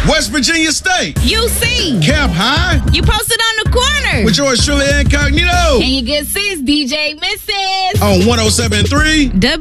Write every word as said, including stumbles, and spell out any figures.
West Virginia State. U C. Cap High. You posted on the corner. With yours truly, Incognito. And your good sis, D J Missus On one oh seven point three.